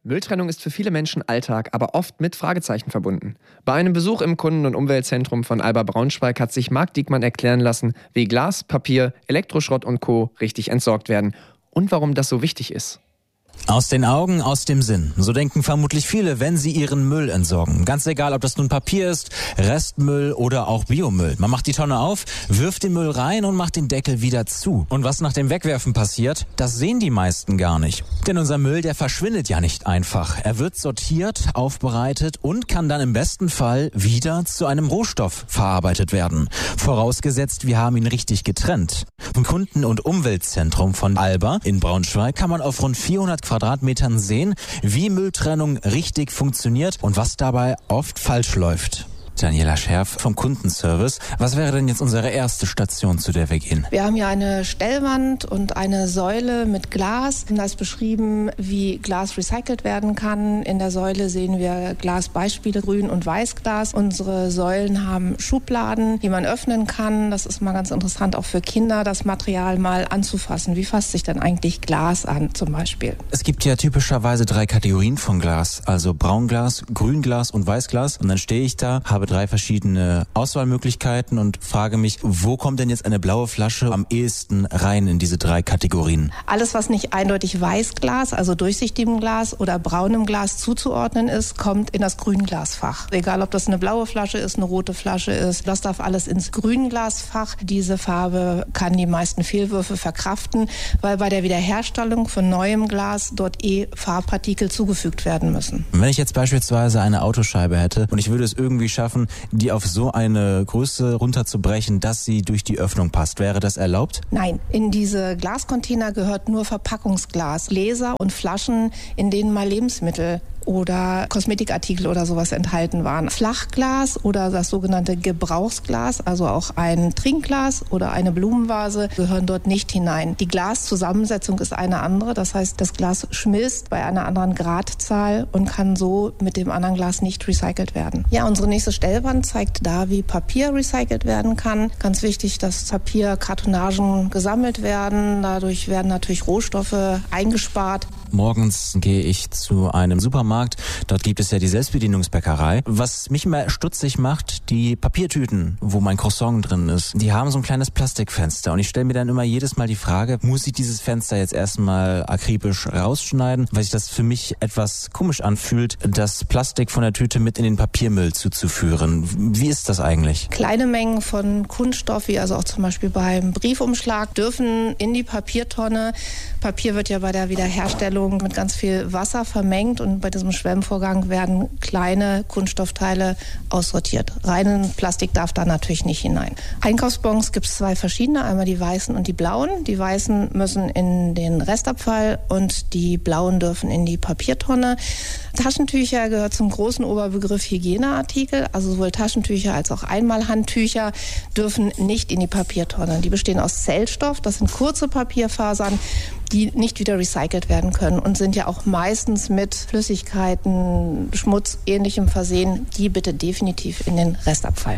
Mülltrennung ist für viele Menschen Alltag, aber oft mit Fragezeichen verbunden. Bei einem Besuch im Kunden- und Umweltzentrum von Alba Braunschweig hat sich Marc Diekmann erklären lassen, wie Glas, Papier, Elektroschrott und Co. richtig entsorgt werden und warum das so wichtig ist. Aus den Augen, aus dem Sinn. So denken vermutlich viele, wenn sie ihren Müll entsorgen. Ganz egal, ob das nun Papier ist, Restmüll oder auch Biomüll. Man macht die Tonne auf, wirft den Müll rein und macht den Deckel wieder zu. Und was nach dem Wegwerfen passiert, das sehen die meisten gar nicht. Denn unser Müll, der verschwindet ja nicht einfach. Er wird sortiert, aufbereitet und kann dann im besten Fall wieder zu einem Rohstoff verarbeitet werden. Vorausgesetzt, wir haben ihn richtig getrennt. Im Kunden- und Umweltzentrum von Alba in Braunschweig kann man auf rund 400 Quadratmetern sehen, wie Mülltrennung richtig funktioniert und was dabei oft falsch läuft. Daniela Scherf vom Kundenservice. Was wäre denn jetzt unsere erste Station, zu der wir gehen? Wir haben hier eine Stellwand und eine Säule mit Glas. Da ist beschrieben, wie Glas recycelt werden kann. In der Säule sehen wir Glasbeispiele, Grün- und Weißglas. Unsere Säulen haben Schubladen, die man öffnen kann. Das ist mal ganz interessant, auch für Kinder, das Material mal anzufassen. Wie fasst sich denn eigentlich Glas an, zum Beispiel? Es gibt ja typischerweise 3 Kategorien von Glas, also Braunglas, Grünglas und Weißglas. Und dann stehe ich da, habe 3 verschiedene Auswahlmöglichkeiten und frage mich, wo kommt denn jetzt eine blaue Flasche am ehesten rein in diese 3 Kategorien? Alles, was nicht eindeutig Weißglas, also durchsichtigem Glas oder braunem Glas zuzuordnen ist, kommt in das Grünglasfach. Egal, ob das eine blaue Flasche ist, eine rote Flasche ist, das darf alles ins Grünglasfach. Diese Farbe kann die meisten Fehlwürfe verkraften, weil bei der Wiederherstellung von neuem Glas dort Farbpartikel zugefügt werden müssen. Wenn ich jetzt beispielsweise eine Autoscheibe hätte und ich würde es irgendwie schaffen, die auf so eine Größe runterzubrechen, dass sie durch die Öffnung passt, wäre das erlaubt? Nein, in diese Glascontainer gehört nur Verpackungsglas, Gläser und Flaschen, in denen mal Lebensmittel oder Kosmetikartikel oder sowas enthalten waren. Flachglas oder das sogenannte Gebrauchsglas, also auch ein Trinkglas oder eine Blumenvase, gehören dort nicht hinein. Die Glaszusammensetzung ist eine andere, das heißt, das Glas schmilzt bei einer anderen Gradzahl und kann so mit dem anderen Glas nicht recycelt werden. Ja, unsere nächste Stellwand zeigt da, wie Papier recycelt werden kann. Ganz wichtig, dass Papierkartonagen gesammelt werden. Dadurch werden natürlich Rohstoffe eingespart. Morgens gehe ich zu einem Supermarkt. Dort gibt es ja die Selbstbedienungsbäckerei. Was mich immer stutzig macht, die Papiertüten, wo mein Croissant drin ist, die haben so ein kleines Plastikfenster. Und ich stelle mir dann immer jedes Mal die Frage, muss ich dieses Fenster jetzt erstmal akribisch rausschneiden, weil sich das für mich etwas komisch anfühlt, das Plastik von der Tüte mit in den Papiermüll zuzuführen. Wie ist das eigentlich? Kleine Mengen von Kunststoff, wie also auch zum Beispiel beim Briefumschlag, dürfen in die Papiertonne. Papier wird ja bei der Wiederherstellung mit ganz viel Wasser vermengt und bei diesem Schwemmvorgang werden kleine Kunststoffteile aussortiert. Reinen Plastik darf da natürlich nicht hinein. Einkaufsbons gibt es 2 verschiedene, einmal die weißen und die blauen. Die weißen müssen in den Restabfall und die blauen dürfen in die Papiertonne. Taschentücher gehört zum großen Oberbegriff Hygieneartikel, also sowohl Taschentücher als auch Einmalhandtücher dürfen nicht in die Papiertonne. Die bestehen aus Zellstoff, das sind kurze Papierfasern, die nicht wieder recycelt werden können und sind ja auch meistens mit Flüssigkeiten, Schmutz, Ähnlichem versehen. Die bitte definitiv in den Restabfall.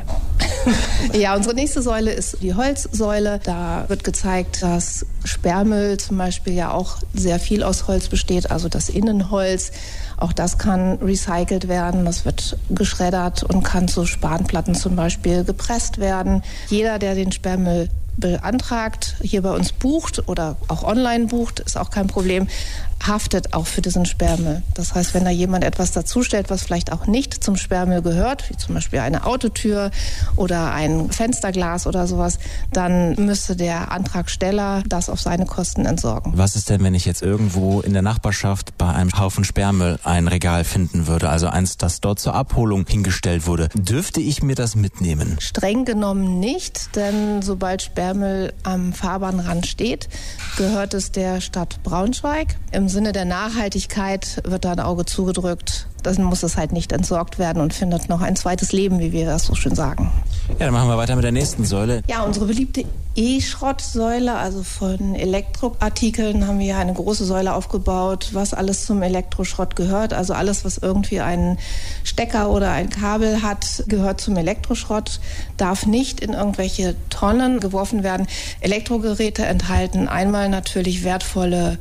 Ja, unsere nächste Säule ist die Holzsäule. Da wird gezeigt, dass Sperrmüll zum Beispiel ja auch sehr viel aus Holz besteht, also das Innenholz. Auch das kann recycelt werden. Das wird geschreddert und kann zu Spanplatten zum Beispiel gepresst werden. Jeder, der den Sperrmüll beantragt, hier bei uns bucht oder auch online bucht, ist auch kein Problem, haftet auch für diesen Sperrmüll. Das heißt, wenn da jemand etwas dazustellt, was vielleicht auch nicht zum Sperrmüll gehört, wie zum Beispiel eine Autotür oder ein Fensterglas oder sowas, dann müsste der Antragsteller das auf seine Kosten entsorgen. Was ist denn, wenn ich jetzt irgendwo in der Nachbarschaft bei einem Haufen Sperrmüll ein Regal finden würde, also eins, das dort zur Abholung hingestellt wurde? Dürfte ich mir das mitnehmen? Streng genommen nicht, denn sobald Sperrmüll am Fahrbahnrand steht, gehört es der Stadt Braunschweig. Im Sinne der Nachhaltigkeit wird da ein Auge zugedrückt. Dann muss es halt nicht entsorgt werden und findet noch ein zweites Leben, wie wir das so schön sagen. Ja, dann machen wir weiter mit der nächsten Säule. Ja, unsere beliebte E-Schrottsäule, also von Elektroartikeln, haben wir ja eine große Säule aufgebaut, was alles zum Elektroschrott gehört. Also alles, was irgendwie einen Stecker oder ein Kabel hat, gehört zum Elektroschrott, darf nicht in irgendwelche Tonnen geworfen werden. Elektrogeräte enthalten einmal natürlich wertvolle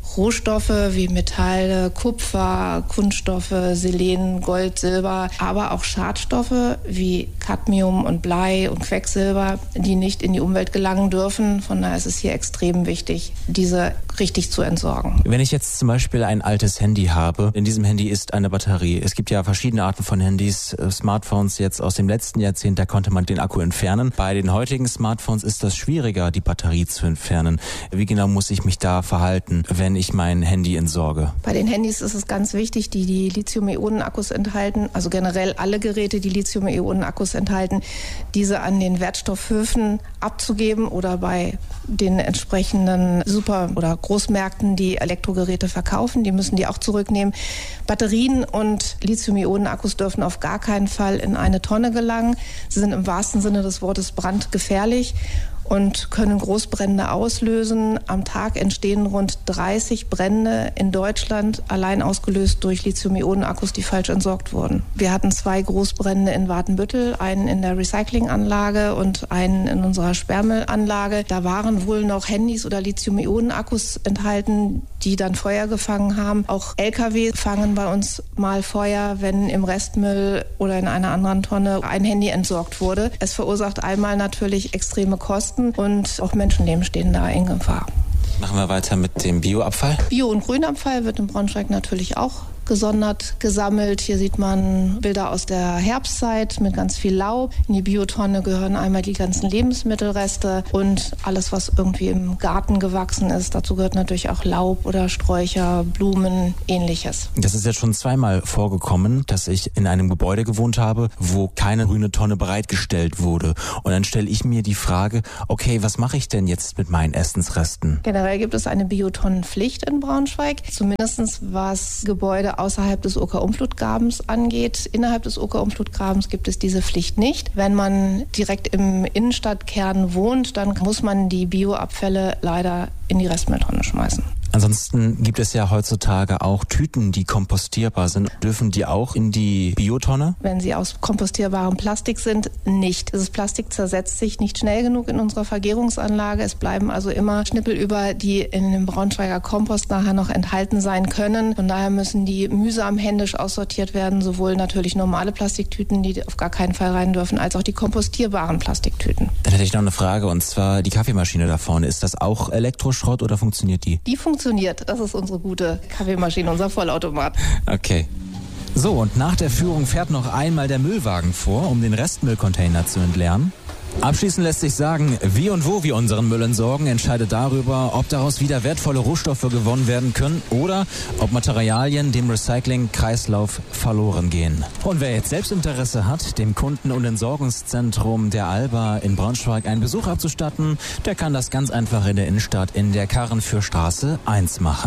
Rohstoffe wie Metalle, Kupfer, Kunststoffe, Selen, Gold, Silber, aber auch Schadstoffe wie Cadmium und Blei und Quecksilber, die nicht in die Umwelt gelangen dürfen. Von daher ist es hier extrem wichtig, diese richtig zu entsorgen. Wenn ich jetzt zum Beispiel ein altes Handy habe, in diesem Handy ist eine Batterie. Es gibt ja verschiedene Arten von Handys, Smartphones jetzt aus dem letzten Jahrzehnt, da konnte man den Akku entfernen. Bei den heutigen Smartphones ist das schwieriger, die Batterie zu entfernen. Wie genau muss ich mich da verhalten, wenn ich mein Handy entsorge? Bei den Handys ist es ganz wichtig, die Lithium-Ionen-Akkus enthalten, also generell alle Geräte, die Lithium-Ionen-Akkus enthalten, diese an den Wertstoffhöfen abzugeben oder bei den entsprechenden Super- oder Großmärkten, die Elektrogeräte verkaufen, die müssen die auch zurücknehmen. Batterien und Lithium-Ionen-Akkus dürfen auf gar keinen Fall in eine Tonne gelangen. Sie sind im wahrsten Sinne des Wortes brandgefährlich und können Großbrände auslösen. Am Tag entstehen rund 30 Brände in Deutschland, allein ausgelöst durch Lithium-Ionen-Akkus, die falsch entsorgt wurden. Wir hatten 2 Großbrände in Watenbüttel, einen in der Recyclinganlage und einen in unserer Sperrmüllanlage. Da waren wohl noch Handys oder Lithium-Ionen-Akkus enthalten, die dann Feuer gefangen haben. Auch LKW fangen bei uns mal Feuer, wenn im Restmüll oder in einer anderen Tonne ein Handy entsorgt wurde. Es verursacht einmal natürlich extreme Kosten und auch Menschenleben stehen da in Gefahr. Machen wir weiter mit dem Bioabfall. Bio- und Grünabfall wird in Braunschweig natürlich auch gesondert gesammelt. Hier sieht man Bilder aus der Herbstzeit mit ganz viel Laub. In die Biotonne gehören einmal die ganzen Lebensmittelreste und alles, was irgendwie im Garten gewachsen ist. Dazu gehört natürlich auch Laub oder Sträucher, Blumen, ähnliches. Das ist jetzt schon zweimal vorgekommen, dass ich in einem Gebäude gewohnt habe, wo keine grüne Tonne bereitgestellt wurde. Und dann stelle ich mir die Frage, okay, was mache ich denn jetzt mit meinen Essensresten? Generell gibt es eine Biotonnenpflicht in Braunschweig, zumindest was Gebäude außerhalb des Oker-Umflutgrabens angeht. Innerhalb des Oker-Umflutgrabens gibt es diese Pflicht nicht. Wenn man direkt im Innenstadtkern wohnt, dann muss man die Bioabfälle leider in die Restmülltonne schmeißen. Ansonsten gibt es ja heutzutage auch Tüten, die kompostierbar sind. Dürfen die auch in die Biotonne? Wenn sie aus kompostierbarem Plastik sind, nicht. Dieses Plastik zersetzt sich nicht schnell genug in unserer Vergärungsanlage. Es bleiben also immer Schnippel über, die in dem Braunschweiger Kompost nachher noch enthalten sein können. Von daher müssen die mühsam händisch aussortiert werden, sowohl natürlich normale Plastiktüten, die auf gar keinen Fall rein dürfen, als auch die kompostierbaren Plastiktüten. Dann hätte ich noch eine Frage, und zwar die Kaffeemaschine da vorne. Ist das auch Elektroschrott oder funktioniert die? Die funktioniert. Das ist unsere gute Kaffeemaschine, unser Vollautomat. Okay. So, und nach der Führung fährt noch einmal der Müllwagen vor, um den Restmüllcontainer zu entleeren. Abschließend lässt sich sagen, wie und wo wir unseren Müll entsorgen, entscheidet darüber, ob daraus wieder wertvolle Rohstoffe gewonnen werden können oder ob Materialien dem Recycling-Kreislauf verloren gehen. Und wer jetzt selbst Interesse hat, dem Kunden- und Entsorgungszentrum der Alba in Braunschweig einen Besuch abzustatten, der kann das ganz einfach in der Innenstadt in der Karrenfürstraße 1 machen.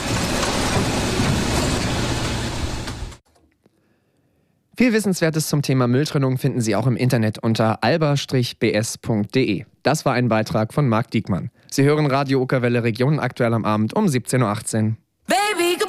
Viel Wissenswertes zum Thema Mülltrennung finden Sie auch im Internet unter alba-bs.de. Das war ein Beitrag von Marc Diekmann. Sie hören Radio Okerwelle Region aktuell am Abend um 17.18 Uhr. Baby,